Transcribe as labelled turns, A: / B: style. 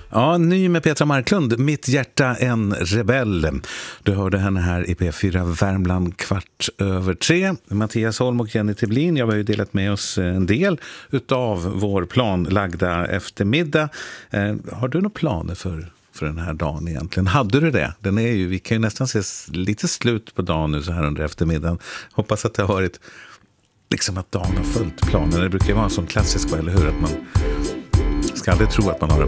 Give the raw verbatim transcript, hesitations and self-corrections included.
A: Ja, ny med Petra Marklund, Mitt hjärta en rebell. Du hörde henne här i P fyra Värmland kvart över tre. Mattias Holm och Jenny Tiblin, jag har ju delat med oss en del utav vår planlagda eftermiddag. Eh, har du några planer för, för den här dagen egentligen? Hade du det? Den är ju, vi kan ju nästan se lite slut på dagen nu så här under eftermiddagen. Hoppas att det har varit liksom att dagen har följt planen. Det brukar ju vara en sån klassisk, eller hur? Att man ska aldrig tro att man har